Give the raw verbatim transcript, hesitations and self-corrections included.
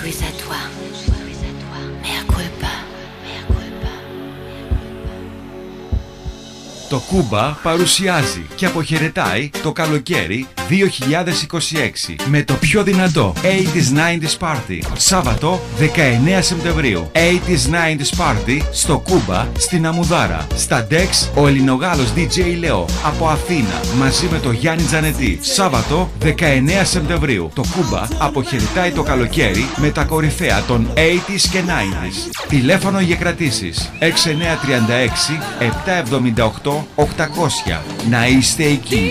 suis à toi. Mea culpa. Το Κούμπα παρουσιάζει και αποχαιρετάει το καλοκαίρι δύο χιλιάδες είκοσι έξι με το πιο δυνατό ογδόντα ενενήντα Party, Σάββατο δεκαεννέα Σεπτεμβρίου. ογδόντα ενενήντα Party στο Κούμπα στην Αμουδάρα. Στα Dex ο Ελληνογάλος ντι τζέι Λεό από Αθήνα μαζί με το Γιάννη Τζανετή. Σάββατο δεκαεννέα Σεπτεμβρίου. Το Κούμπα αποχαιρετάει το καλοκαίρι με τα κορυφαία των ογδόντα και ενενήντα. Τηλέφωνο για κρατήσεις έξι εννέα τρία έξι επτά εβδομήντα οκτώ οκτακόσια. Να είστε εκεί.